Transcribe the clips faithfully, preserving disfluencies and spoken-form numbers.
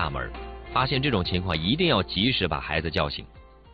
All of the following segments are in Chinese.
大门。发现这种情况，一定要及时把孩子叫醒。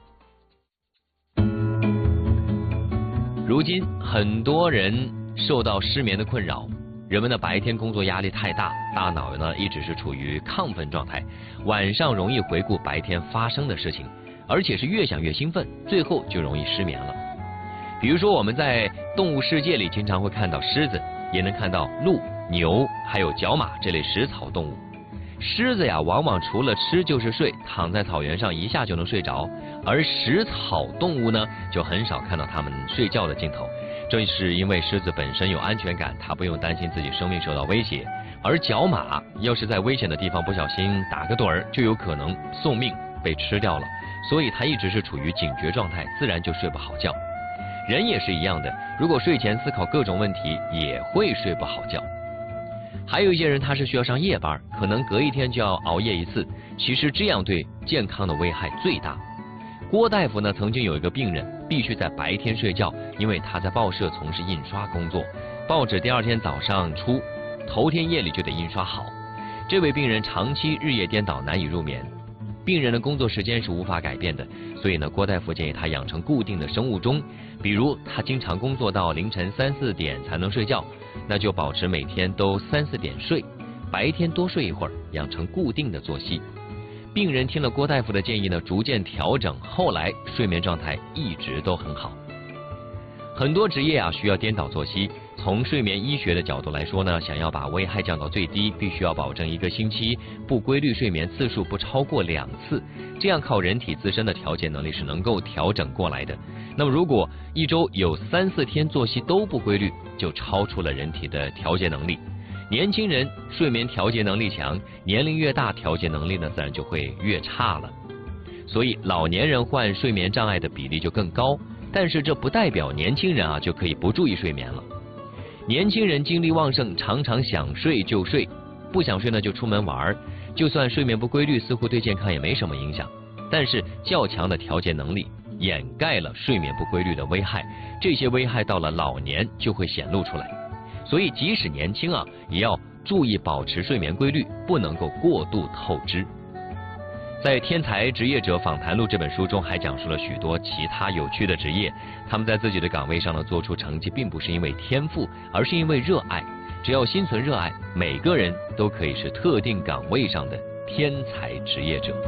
如今很多人受到失眠的困扰，人们的白天工作压力太大，大脑呢一直是处于亢奋状态，晚上容易回顾白天发生的事情，而且是越想越兴奋，最后就容易失眠了。比如说我们在动物世界里经常会看到狮子，也能看到鹿、牛还有角马这类食草动物。狮子呀，往往除了吃就是睡，躺在草原上一下就能睡着，而食草动物呢，就很少看到它们睡觉的镜头。正是因为狮子本身有安全感，它不用担心自己生命受到威胁，而角马要是在危险的地方不小心打个盹儿，就有可能送命被吃掉了，所以它一直是处于警觉状态，自然就睡不好觉。人也是一样的，如果睡前思考各种问题，也会睡不好觉。还有一些人他是需要上夜班，可能隔一天就要熬夜一次，其实这样对健康的危害最大。郭大夫呢曾经有一个病人必须在白天睡觉，因为他在报社从事印刷工作，报纸第二天早上出，头天夜里就得印刷好。这位病人长期日夜颠倒，难以入眠。病人的工作时间是无法改变的，所以呢，郭大夫建议他养成固定的生物钟，比如他经常工作到凌晨三四点才能睡觉，那就保持每天都三四点睡，白天多睡一会儿，养成固定的作息。病人听了郭大夫的建议呢，逐渐调整，后来睡眠状态一直都很好。很多职业啊需要颠倒作息，从睡眠医学的角度来说呢，想要把危害降到最低，必须要保证一个星期不规律睡眠次数不超过两次，这样靠人体自身的调节能力是能够调整过来的。那么如果一周有三四天作息都不规律，就超出了人体的调节能力。年轻人睡眠调节能力强，年龄越大，调节能力呢自然就会越差了。所以老年人患睡眠障碍的比例就更高，但是这不代表年轻人啊就可以不注意睡眠了。年轻人精力旺盛，常常想睡就睡，不想睡呢就出门玩，就算睡眠不规律，似乎对健康也没什么影响。但是较强的调节能力掩盖了睡眠不规律的危害，这些危害到了老年就会显露出来。所以即使年轻啊，也要注意保持睡眠规律，不能够过度透支。在《天才职业者访谈录》这本书中，还讲述了许多其他有趣的职业，他们在自己的岗位上呢做出成绩，并不是因为天赋，而是因为热爱。只要心存热爱，每个人都可以是特定岗位上的天才职业者。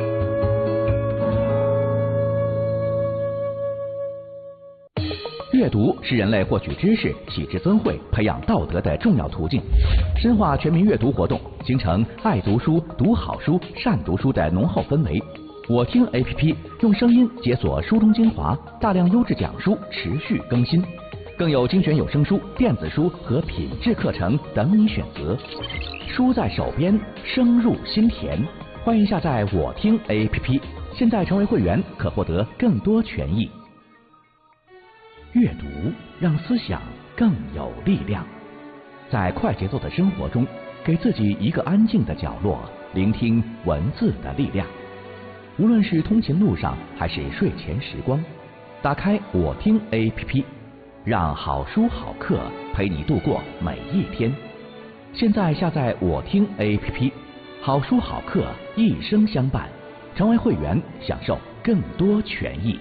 阅读是人类获取知识、启智增慧、培养道德的重要途径。深化全民阅读活动，形成爱读书、读好书、善读书的浓厚氛围。我听 A P P 用声音解锁书中精华，大量优质讲书持续更新，更有精选有声书、电子书和品质课程等你选择。书在手边，声入心田。欢迎下载我听 A P P， 现在成为会员可获得更多权益。阅读让思想更有力量。在快节奏的生活中，给自己一个安静的角落，聆听文字的力量。无论是通勤路上还是睡前时光，打开我听 A P P， 让好书好课陪你度过每一天。现在下载我听 A P P， 好书好课一生相伴。成为会员，享受更多权益。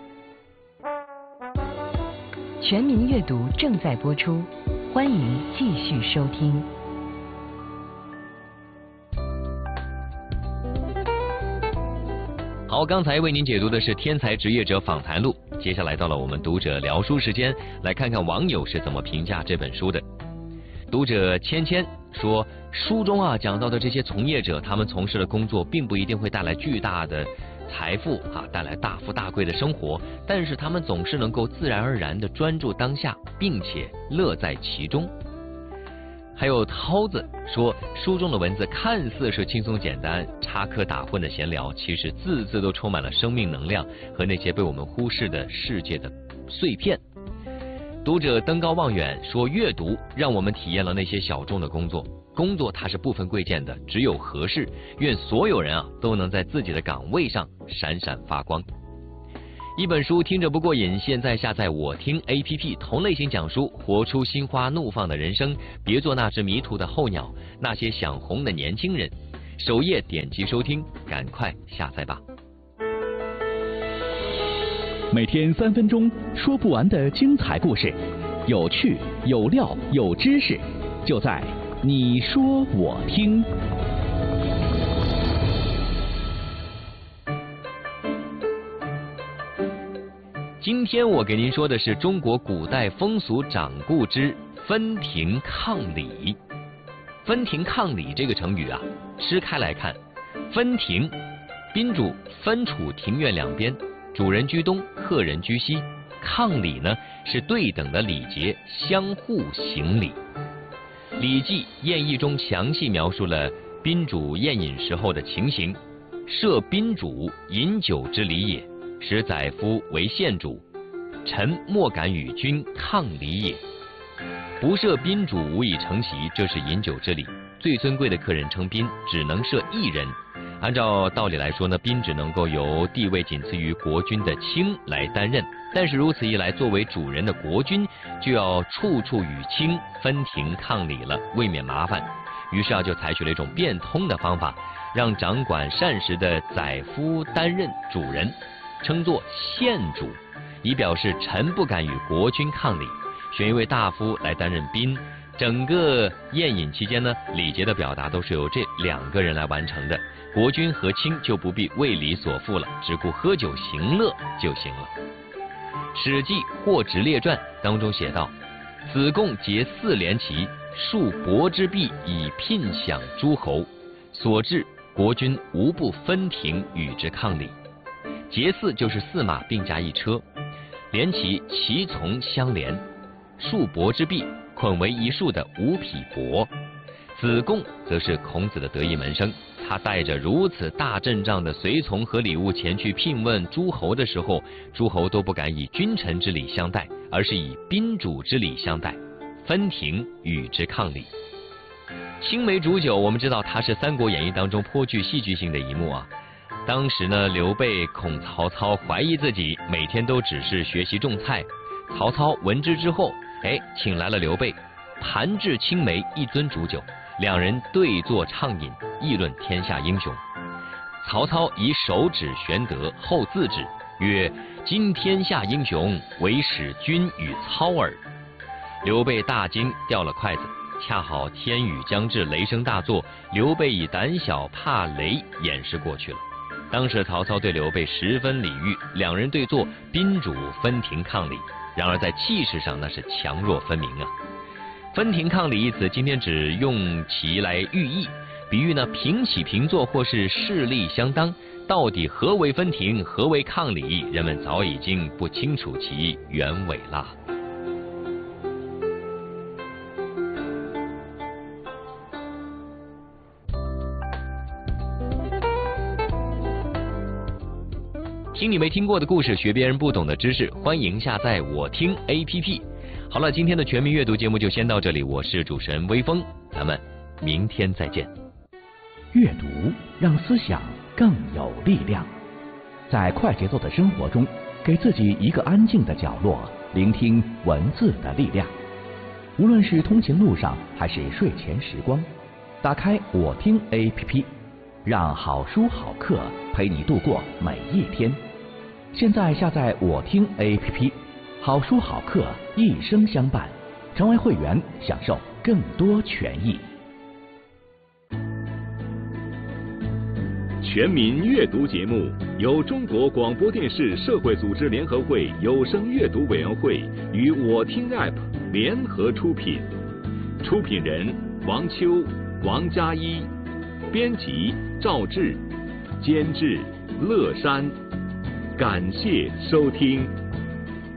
全民阅读正在播出，欢迎继续收听。 好，刚才为您解读的是《天才职业者访谈录》，接下来到了我们读者聊书时间，来看看网友是怎么评价这本书的。读者芊芊说，书中啊讲到的这些从业者，他们从事的工作并不一定会带来巨大的财富啊，带来大富大贵的生活，但是他们总是能够自然而然的专注当下，并且乐在其中。还有涛子说，书中的文字看似是轻松简单、插科打诨的闲聊，其实字字都充满了生命能量和那些被我们忽视的世界的碎片。读者登高望远说，阅读让我们体验了那些小众的工作，工作它是不分贵贱的，只有合适。愿所有人啊都能在自己的岗位上闪闪发光。一本书听着不过瘾，现在下载我听 A P P， 同类型讲书，活出心花怒放的人生，别做那只迷途的候鸟，那些想红的年轻人。 首页点击收听，赶快下载吧。 每天三分钟，说不完的精彩故事，有趣有料有知识，就在你说我听。 今天我给您说的是中国古代风俗掌故之分庭抗礼。分庭抗礼这个成语啊，支开来看，分庭，宾主分处庭院两边，主人居东，客人居西。抗礼呢，是对等的礼节，相互行礼。《礼记·宴议》中详细描述了宾主宴饮时候的情形，设宾主饮酒之礼也，使载夫为献主，臣莫敢与君抗礼也。不设宾主无以承袭，这是饮酒之礼。最尊贵的客人称宾，只能设一人。按照道理来说呢，宾只能够由地位仅次于国君的卿来担任，但是如此一来，作为主人的国君就要处处与卿分庭抗礼了，未免麻烦。于是啊，就采取了一种变通的方法，让掌管膳食的宰夫担任主人，称作献主，以表示臣不敢与国君抗礼。选一位大夫来担任宾，整个宴饮期间呢，礼节的表达都是由这两个人来完成的。国君和卿就不必为礼所缚了，只顾喝酒行乐就行了。《史记·霍职列传》当中写道：子贡结四连旗，数帛之币以聘享诸侯，所至国君无不分庭与之抗礼。结四就是四马并驾一车，连旗旗从相连，数帛之币捆为一束的五匹帛。子贡则是孔子的得意门生，他带着如此大阵仗的随从和礼物前去聘问诸侯的时候，诸侯都不敢以君臣之礼相待，而是以宾主之礼相待，分庭与之抗礼。青梅煮酒，我们知道它是《三国演义》当中颇具戏剧性的一幕啊。当时呢，刘备恐曹操怀疑自己，每天都只是学习种菜。曹操闻之之后，哎，请来了刘备，盘置青梅，一樽煮酒，两人对坐畅饮，议论天下英雄。曹操以手指玄德，后自指曰：今天下英雄，唯使君与操耳。刘备大惊，掉了筷子。恰好天雨将至，雷声大作，刘备以胆小怕雷掩饰过去了。当时曹操对刘备十分礼遇，两人对坐，宾主分庭抗礼。然而在气势上那是强弱分明啊。分庭抗礼一词今天只用其来寓意，比喻呢平起平坐或是势力相当。到底何为分庭，何为抗礼，人们早已经不清楚其原委了。听你没听过的故事，学别人不懂的知识，欢迎下载我听 A P P。 好了，今天的全民阅读节目就先到这里，我是主持人微风，咱们明天再见。 阅读让思想更有力量，在快节奏的生活中，给自己一个安静的角落，聆听文字的力量。无论是通勤路上还是睡前时光，打开我听 A P P， 让好书好课陪你度过每一天。现在下载我听 A P P， 好书好课一生相伴，成为会员享受更多权益。 全民阅读节目由中国广播电视社会组织联合会有声阅读委员会与我听 App 联合出品，出品人王秋、王佳一，编辑赵志，监制乐山。感谢收听。